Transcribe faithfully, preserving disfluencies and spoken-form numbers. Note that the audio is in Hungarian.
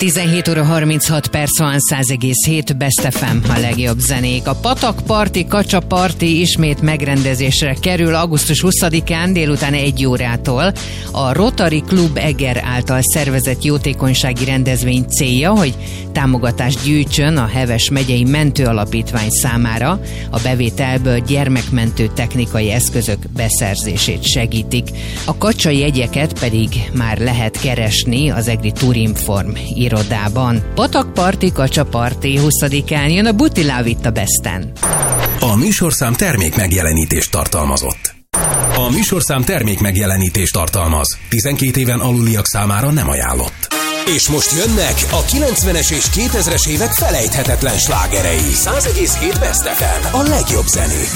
tizenhét óra harminchat perc van, száz egész hét Best ef em, a legjobb zenék. A Patak Parti Kacsa Parti ismét megrendezésre kerül augusztus huszadikán délután egy órától. A Rotary Klub Eger által szervezett jótékonysági rendezvény célja, hogy támogatást gyűjtsön a Heves megyei mentőalapítvány számára. A bevételből gyermekmentő technikai eszközök beszerzését segítik. A kacsa jegyeket pedig már lehet keresni az egri Turinform irodában. Patak Parti Kacsa Parti huszadikán jön a Buti Love itt a Besten. A műsorszám termék megjelenítést tartalmazott. A műsorszám termék megjelenítést tartalmaz. tizenkét éven aluliak számára nem ajánlott. És most jönnek a kilencvenes és kétezres évek felejthetetlen slágerei. száz egész hét Best ef em, a legjobb zenék.